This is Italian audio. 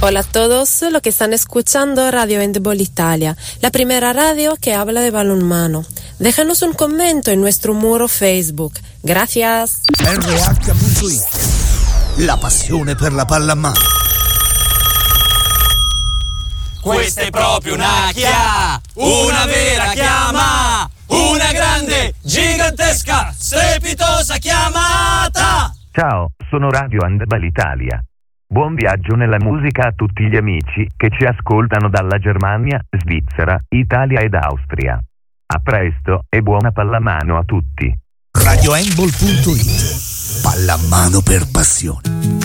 Hola a todos los que están escuchando Radio Handball Italia, la primera radio que habla de balonmano. Déjanos un comentario en nuestro muro Facebook. Gracias. RH.it, la passione per la pallamano. Questa è proprio una vera chiama, una grande, gigantesca, strepitosa chiamata. Ciao, sono Radio Handball Italia. Buon viaggio nella musica a tutti gli amici che ci ascoltano dalla Germania, Svizzera, Italia ed Austria. A presto e buona pallamano a tutti. RadioHandball.it, pallamano per passione.